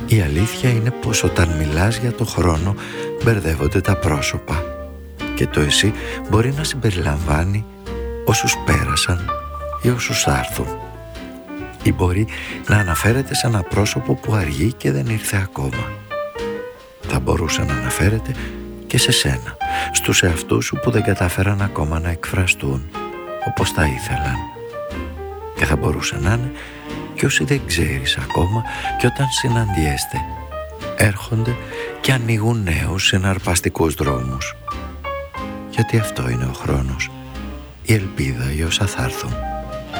Η αλήθεια είναι πως όταν μιλάς για το χρόνο μπερδεύονται τα πρόσωπα και το εσύ μπορεί να συμπεριλαμβάνει όσους πέρασαν ή όσους θα έρθουν. Ή μπορεί να αναφέρεται σε ένα πρόσωπο που αργεί και δεν ήρθε ακόμα. Θα μπορούσε να αναφέρεται και σε σένα, στους εαυτούς σου που δεν κατάφεραν ακόμα να εκφραστούν όπως θα ήθελαν. Και θα μπορούσε να είναι και όσοι δεν ξέρεις ακόμα και όταν συναντιέστε έρχονται και ανοίγουν νέους συναρπαστικούς δρόμους. Γιατί αυτό είναι ο χρόνος, η ελπίδα για όσα θα έρθουν.